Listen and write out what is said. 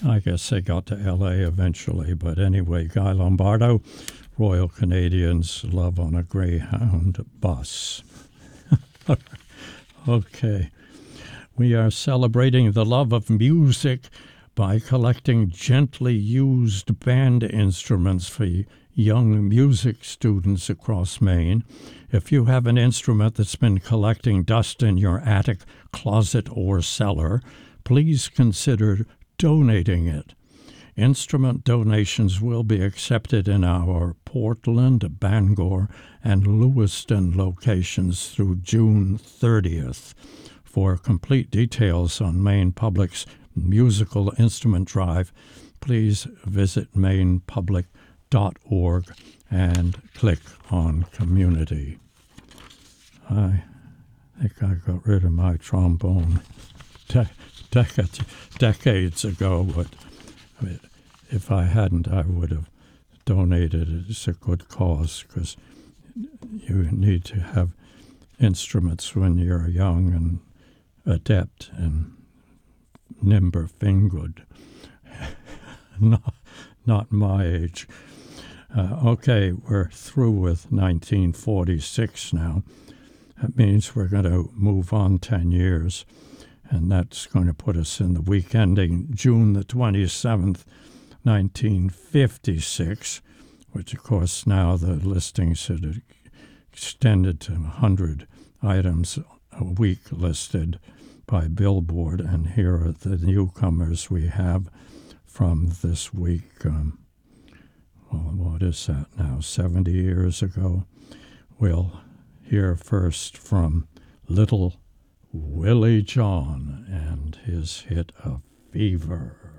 I guess they got to L.A. eventually, but anyway, Guy Lombardo, Royal Canadians, Love on a Greyhound Bus. Okay. We are celebrating the love of music by collecting gently used band instruments for young music students across Maine. If you have an instrument that's been collecting dust in your attic, closet, or cellar, please consider donating it. Instrument donations will be accepted in our Portland, Bangor, and Lewiston locations through June 30th. For complete details on Maine Public's musical instrument drive, please visit mainepublic.org and click on Community. I think I got rid of my trombone decades ago, but if I hadn't, I would have donated it. It's a good cause because you need to have instruments when you're young and adept and nimble-fingered. Not my age. Okay, we're through with 1946 now. That means we're going to move on 10 years, and that's going to put us in the week ending June the 27th, 1956, which, of course, now the listings had extended to 100 items a week listed by Billboard, and here are the newcomers we have from this week. What is that now, 70 years ago? We'll hear first from Little Willie John and his hit of Fever.